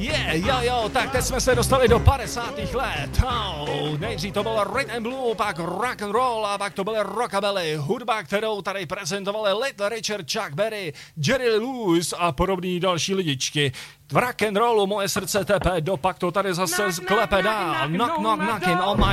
Jo, tak teď jsme se dostali do 50. let. Nejdřív to bylo rhythm and blue, pak rock and roll a pak to byly rockabilly. Hudba, kterou tady prezentovali Little Richard, Chuck Berry, Jerry Lewis a podobný další lidičky. V rock and rollu moje srdce tepe, dopak to tady zase klepe dál. Knock, knock, knocking on my